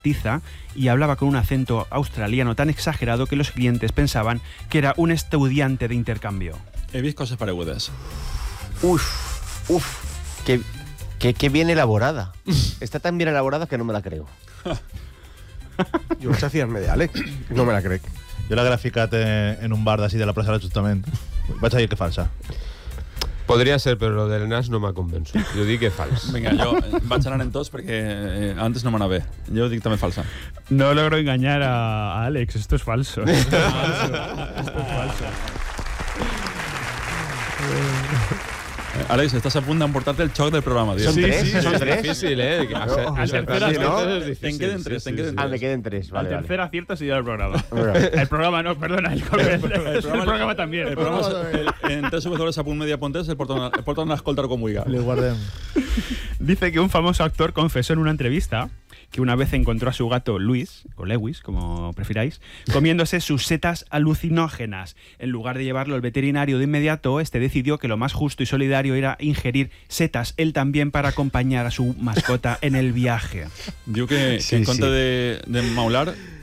tiza y hablaba con un acento australiano tan exagerado que los clientes pensaban que era un estudiante de intercambio. He vist coses paregudes. Qué bien elaborada. Está tan bien elaborada que no me la creo. Jo vaig a fiar-me d'Àlex. No me la crec. Jo l'he graficat en un bar d'ací de la plaça de l'Ajuntament. Vaig a dir que falsa. Podria ser, però lo del nas no m'ha convençut. Jo dic que fals. Vinga, jo vaig anar en tots perquè antes no m'anava bé. Jo dic també falsa. No logro engañar a Alex, esto es falso. Esto es falso. Àlex, estàs a punt d'emportar-te el xoc del programa, tio. Són tres? Són tres? És difícil, Te'n queden tres. Me queden tres. El Vale. tercer acierto sería el programa. Vale. El programa no, perdona, el programa también. El programa en www.media.es el porten a escoltar com vulgui. Li guardem. Dice que un famoso actor confesó en una entrevista que una vez encontró a su gato Luis, o Lewis, como prefiráis, comiéndose sus setas alucinógenas. En lugar de llevarlo al veterinario de inmediato, este decidió que lo más justo y solidario era ingerir setas él también para acompañar a su mascota en el viaje. Diu que en compte de maular